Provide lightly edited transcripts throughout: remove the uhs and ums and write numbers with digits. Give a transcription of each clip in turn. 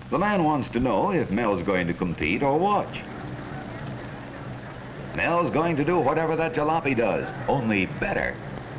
The man wants to know if Mel's going to compete or watch. Mel's going to do whatever that jalopy does, only better.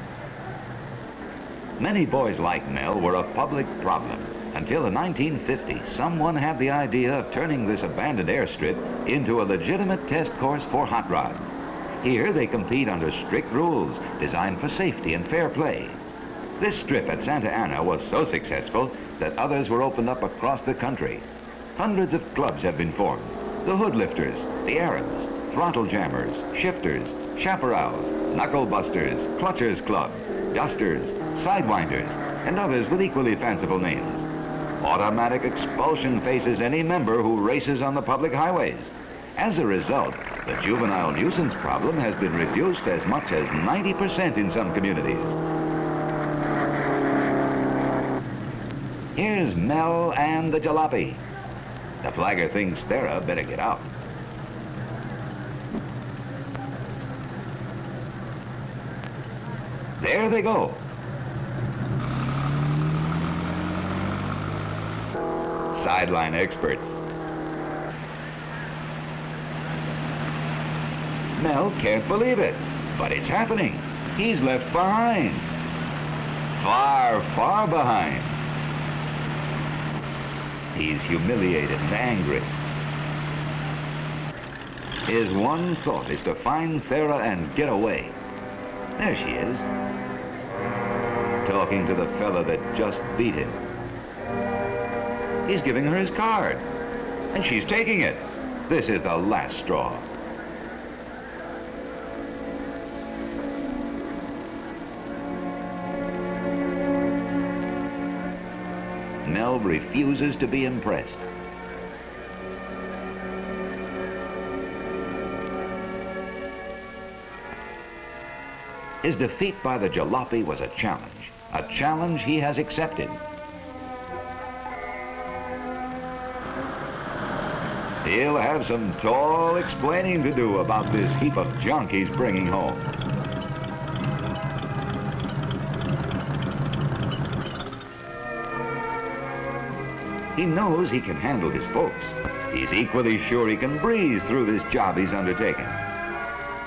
Many boys like Mel were a public problem until in 1950 someone had the idea of turning this abandoned airstrip into a legitimate test course for hot rods. Here they compete under strict rules designed for safety and fair play. This strip at Santa Ana was so successful that others were opened up across the country. Hundreds of clubs have been formed. The Hood Lifters, the Arabs, Throttle Jammers, Shifters, Chaparrals, Knuckle Busters, Clutchers Club, Dusters, Sidewinders, and others with equally fanciful names. Automatic expulsion faces any member who races on the public highways. As a result, the juvenile nuisance problem has been reduced as much as 90% in some communities. Here's Mel and the jalopy. The flagger thinks Thera better get out. There they go. Sideline experts. Mel can't believe it, but it's happening. He's left behind. Far, far behind. He's humiliated and angry. His one thought is to find Thera and get away. There she is, talking to the fella that just beat him. He's giving her his card, and she's taking it. This is the last straw. Mel refuses to be impressed. His defeat by the jalopy was a challenge he has accepted. He'll have some tall explaining to do about this heap of junk he's bringing home. He knows he can handle his folks. He's equally sure he can breeze through this job he's undertaken.